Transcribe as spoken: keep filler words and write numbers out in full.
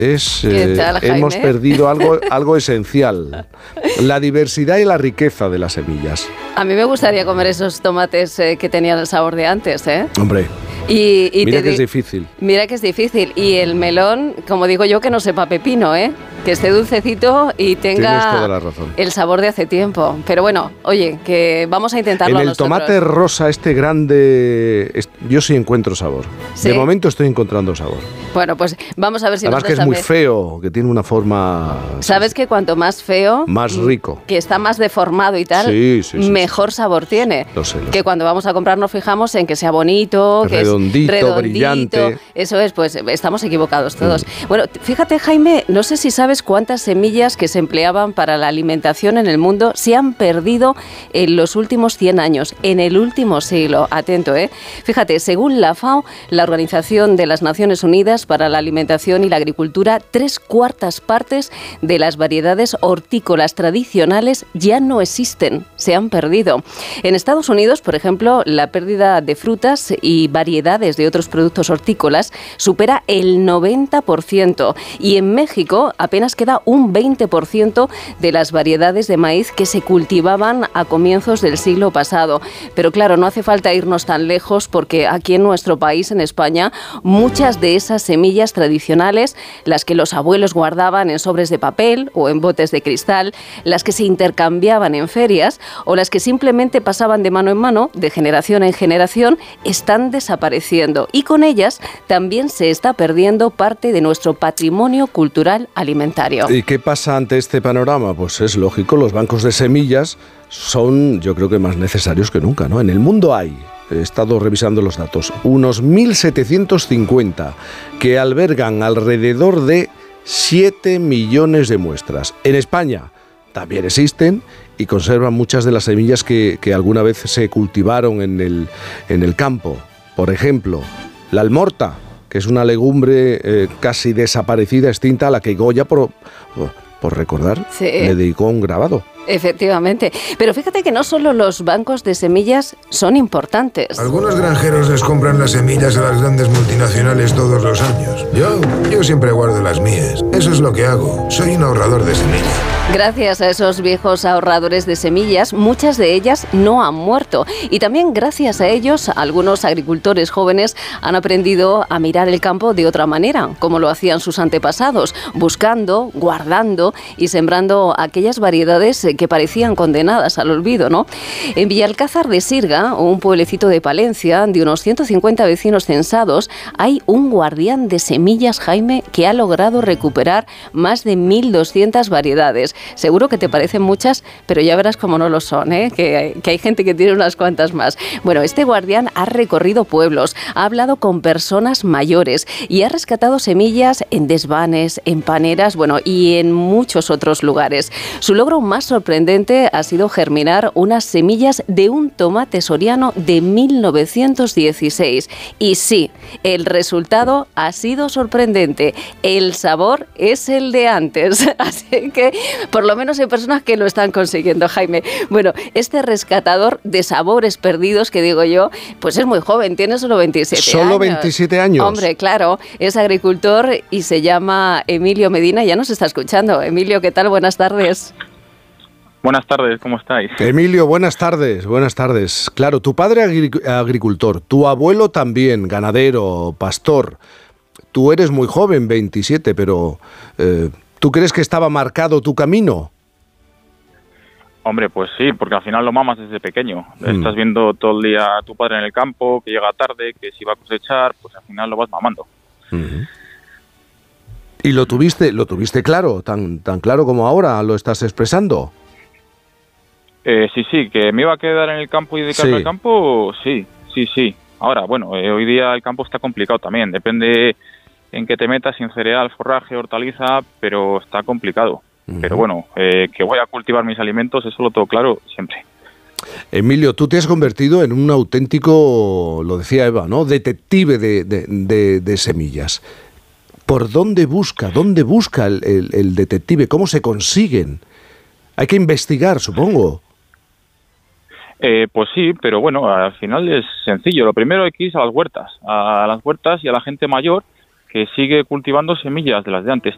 Es, eh, tal, hemos perdido algo, algo esencial, la diversidad y la riqueza de las semillas. A mí me gustaría comer esos tomates eh, que tenían el sabor de antes, ¿eh? Hombre, y, y mira te que di- es difícil. Mira que es difícil. Y el melón, como digo yo, que no sepa pepino, ¿eh? Que esté dulcecito y Tienes tenga toda la razón. el sabor de hace tiempo. Pero bueno, oye, que vamos a intentarlo En el nosotros. tomate rosa este grande, es- yo sí encuentro sabor. ¿Sí? De momento estoy encontrando sabor. Bueno, pues vamos a ver si Además que nosotros es muy también. feo, que tiene una forma... ¿Sabes que cuanto más feo, Más rico. que está más deformado y tal, Sí, sí, sí, mejor sabor tiene? Lo sé, lo que sé. cuando vamos a comprar nos fijamos en que sea bonito, que Redondito, es redondito, brillante. Eso es, pues estamos equivocados todos. Mm. Bueno, fíjate, Jaime, no sé si sabes cuántas semillas que se empleaban para la alimentación en el mundo se han perdido en los últimos cien años, en el último siglo. Atento, ¿eh? Fíjate, según la FAO, la Organización de las Naciones Unidas para la Alimentación y la Agricultura, tres cuartas partes de las variedades hortícolas tradicionales ya no existen, se han perdido. En Estados Unidos, por ejemplo, la pérdida de frutas y variedades de otros productos hortícolas supera el noventa por ciento y en México apenas queda un veinte por ciento de las variedades de maíz que se cultivaban a comienzos del siglo pasado. Pero claro, no hace falta irnos tan lejos porque aquí en nuestro país, en España, muchas de esas semillas tradicionales, las que los abuelos guardaban en sobres de papel o en botes de cristal, las que se intercambiaban en ferias o las que simplemente pasaban de mano en mano, de generación en generación, están desapareciendo y con ellas también se está perdiendo parte de nuestro patrimonio cultural alimentario. ¿Y qué pasa ante este panorama? Pues es lógico, los bancos de semillas son, yo creo que más necesarios que nunca, ¿no? En el mundo hay, he estado revisando los datos, unos mil setecientos cincuenta que albergan alrededor de siete millones de muestras. En España también existen y conservan muchas de las semillas que, que alguna vez se cultivaron en el, en el campo. Por ejemplo, la almorta, que es una legumbre eh, casi desaparecida, extinta, a la que Goya, por, por recordar, sí, le dedicó un grabado. Efectivamente. Pero fíjate que no solo los bancos de semillas son importantes. Algunos granjeros les compran las semillas a las grandes multinacionales todos los años. Yo, yo siempre guardo las mías. Eso es lo que hago. Soy un ahorrador de semillas. Gracias a esos viejos ahorradores de semillas, muchas de ellas no han muerto. Y también gracias a ellos, algunos agricultores jóvenes han aprendido a mirar el campo de otra manera, como lo hacían sus antepasados, buscando, guardando y sembrando aquellas variedades que parecían condenadas al olvido, ¿no? En Villalcázar de Sirga, un pueblecito de Palencia, de unos ciento cincuenta vecinos censados, hay un guardián de semillas, Jaime, que ha logrado recuperar más de mil doscientas variedades. Seguro que te parecen muchas, pero ya verás cómo no lo son, ¿eh? Que, que hay gente que tiene unas cuantas más. Bueno, este guardián ha recorrido pueblos, ha hablado con personas mayores y ha rescatado semillas en desvanes, en paneras, bueno, y en muchos otros lugares. Su logro más sorprendente ha sido germinar unas semillas de un tomate soriano de mil novecientos dieciséis. Y sí, el resultado ha sido sorprendente. El sabor es el de antes. Así que, por lo menos hay personas que lo están consiguiendo, Jaime. Bueno, este rescatador de sabores perdidos, que digo yo, pues es muy joven, tiene solo veintisiete años. ¿Solo veintisiete años? Hombre, claro, es agricultor y se llama Emilio Medina, ya nos está escuchando. Emilio, ¿qué tal? Buenas tardes. Buenas tardes, ¿cómo estáis? Emilio, buenas tardes, buenas tardes. Claro, tu padre agric- agricultor, tu abuelo también, ganadero, pastor. Tú eres muy joven, veintisiete, pero eh, ¿tú crees que estaba marcado tu camino? Hombre, pues sí, porque al final lo mamas desde pequeño. Mm. Estás viendo todo el día a tu padre en el campo, que llega tarde, que si va a cosechar, pues al final lo vas mamando. Uh-huh. ¿Y lo tuviste, lo tuviste claro, tan, tan claro como ahora lo estás expresando? Eh, sí, sí, que me iba a quedar en el campo y dedicarme Sí. al campo, sí, sí, sí. Ahora, bueno, eh, hoy día el campo está complicado también, depende en qué te metas, sin cereal, forraje, hortaliza, pero está complicado. Uh-huh. Pero bueno, eh, que voy a cultivar mis alimentos, eso lo tengo claro siempre. Emilio, tú te has convertido en un auténtico, lo decía Eva, ¿no?, detective de, de, de, de semillas. ¿Por dónde busca? ¿Dónde busca el, el, el detective? ¿Cómo se consiguen? Hay que investigar, supongo. Eh, pues sí, pero bueno, al final es sencillo. Lo primero hay que ir a las huertas, a las huertas y a la gente mayor que sigue cultivando semillas de las de antes.